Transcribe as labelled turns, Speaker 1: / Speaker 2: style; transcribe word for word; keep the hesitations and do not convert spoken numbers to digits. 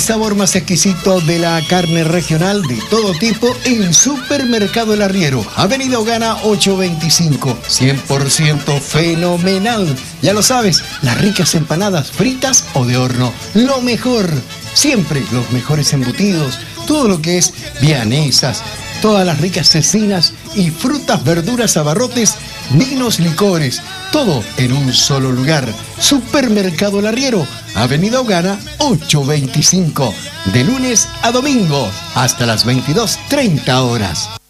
Speaker 1: sabor más exquisito de la carne regional de todo tipo en Supermercado El Arriero. Avenida Ogana ochocientos veinticinco. cien por ciento fenomenal. Ya lo sabes, las ricas empanadas fritas o de horno. Lo mejor. Siempre los mejores embutidos. Todo lo que es vianesas. Todas las ricas cecinas y frutas, verduras, abarrotes, vinos, licores. Todo en un solo lugar. Supermercado El Arriero, Avenida Ogana ochocientos veinticinco. De lunes a domingo hasta las veintidós treinta horas.